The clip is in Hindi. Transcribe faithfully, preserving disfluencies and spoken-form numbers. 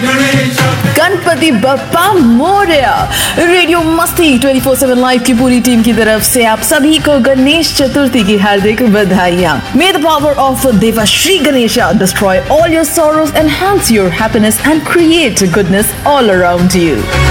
गणपति बप्पा मोरया। रेडियो मस्ती ट्वेंटी फोर सेवन लाइव की पूरी टीम की तरफ से आप सभी को गणेश चतुर्थी की हार्दिक बधाइयाँ। May the power of Devashri Ganesha destroy all your sorrows, enhance your happiness and create goodness all around you.